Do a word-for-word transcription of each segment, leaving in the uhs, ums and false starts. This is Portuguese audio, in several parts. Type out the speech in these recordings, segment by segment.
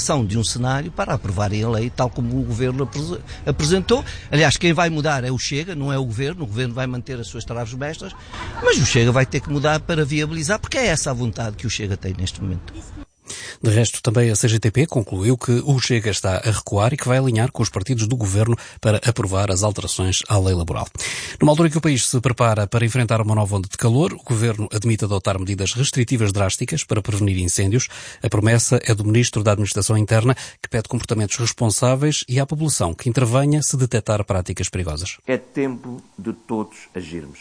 alteração de um cenário para aprovarem a lei tal como o Governo apresentou. Aliás, quem vai mudar é o Chega, não é o Governo. O Governo vai manter as suas traves mestras, mas o Chega vai ter que mudar para viabilizar, porque é essa a vontade que o Chega tem neste momento. De resto, também a C G T P concluiu que o Chega está a recuar e que vai alinhar com os partidos do Governo para aprovar as alterações à lei laboral. Numa altura em que o país se prepara para enfrentar uma nova onda de calor, o Governo admite adotar medidas restritivas drásticas para prevenir incêndios. A promessa é do Ministro da Administração Interna, que pede comportamentos responsáveis e à população que intervenha se detectar práticas perigosas. É tempo de todos agirmos.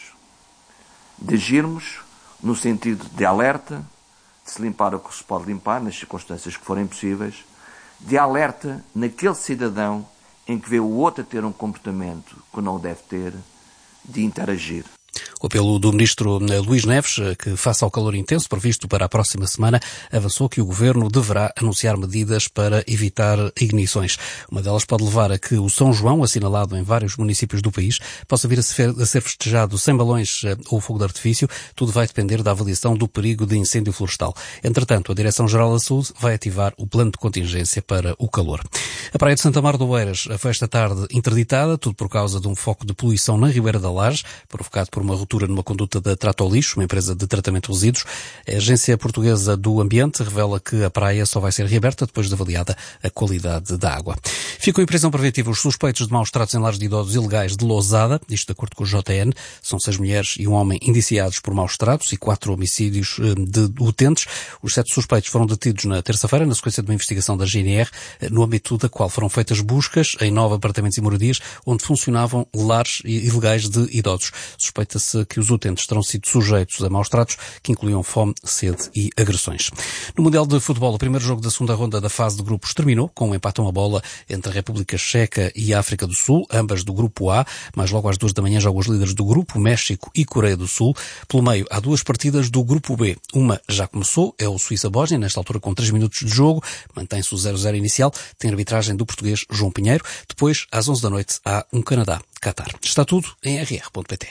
De agirmos no sentido de alerta, de se limpar o que se pode limpar, nas circunstâncias que forem possíveis, de alerta naquele cidadão em que vê o outro a ter um comportamento que não deve ter, de interagir. O apelo do Ministro Luís Neves, que face ao calor intenso previsto para a próxima semana, avançou que o Governo deverá anunciar medidas para evitar ignições. Uma delas pode levar a que o São João, assinalado em vários municípios do país, possa vir a ser festejado sem balões ou fogo de artifício. Tudo vai depender da avaliação do perigo de incêndio florestal. Entretanto, a Direção-Geral da Saúde vai ativar o plano de contingência para o calor. A Praia de Santa Mar do Oeiras foi esta tarde interditada, tudo por causa de um foco de poluição na Ribeira da Laje, provocado por uma ruptura numa conduta da Tratolixo, uma empresa de tratamento de resíduos. A Agência Portuguesa do Ambiente revela que a praia só vai ser reaberta depois de avaliada a qualidade da água. Ficam em prisão preventiva os suspeitos de maus tratos em lares de idosos ilegais de Lousada, isto de acordo com o J N. São seis mulheres e um homem indiciados por maus tratos e quatro homicídios de utentes. Os sete suspeitos foram detidos na terça-feira, na sequência de uma investigação da G N R, no âmbito da qual foram feitas buscas em nove apartamentos e moradias onde funcionavam lares ilegais de idosos. Suspeita-se que os utentes terão sido sujeitos a maus tratos que incluíam fome, sede e agressões. No Mundial de Futebol, o primeiro jogo da segunda ronda da fase de grupos terminou com um empate a uma bola entre a República Checa e a África do Sul, ambas do grupo A, mas logo às duas da manhã jogam os líderes do grupo, México e Coreia do Sul. Pelo meio, há duas partidas do grupo B. Uma já começou, é o Suíça-Bósnia, nesta altura com três minutos de jogo, mantém-se o zero a zero inicial, tem arbitragem do português João Pinheiro. Depois, às onze da noite, há um Canadá-Catar. Está tudo em r r ponto p t.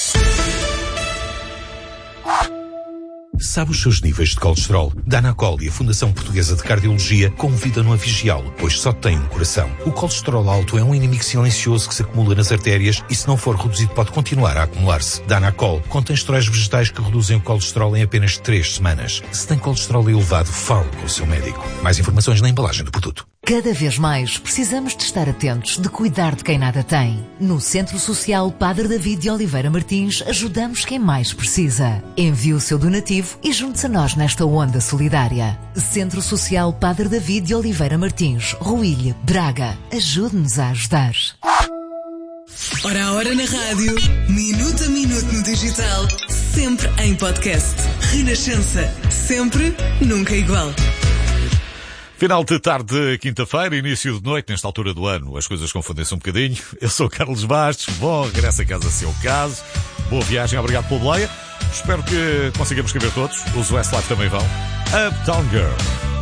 Sabe os seus níveis de colesterol? Danacol e a Fundação Portuguesa de Cardiologia convidam-no a vigiá-lo, pois só tem um coração. O colesterol alto é um inimigo silencioso que se acumula nas artérias e, se não for reduzido, pode continuar a acumular-se. Danacol contém esteróis vegetais que reduzem o colesterol em apenas três semanas. Se tem colesterol elevado, fale com o seu médico. Mais informações na embalagem do produto. Cada vez mais precisamos de estar atentos, de cuidar de quem nada tem. No Centro Social Padre David de Oliveira Martins, ajudamos quem mais precisa. Envie o seu donativo e junte-se a nós nesta onda solidária. Centro Social Padre David de Oliveira Martins, Ruilhe, Braga. Ajude-nos a ajudar. Hora a hora na rádio, minuto a minuto no digital, sempre em podcast. Renascença, sempre, nunca igual. Final de tarde, quinta-feira, início de noite, nesta altura do ano, as coisas confundem-se um bocadinho. Eu sou o Carlos Bastos, bom regresso a casa se é o caso. Boa viagem, obrigado pela boleia. Espero que consigamos escrever todos, os Westlife também vão. Uptown Girl.